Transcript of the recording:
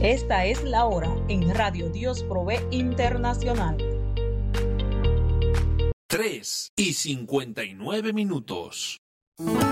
Esta es la hora en Radio Dios Provee Internacional. 3:59.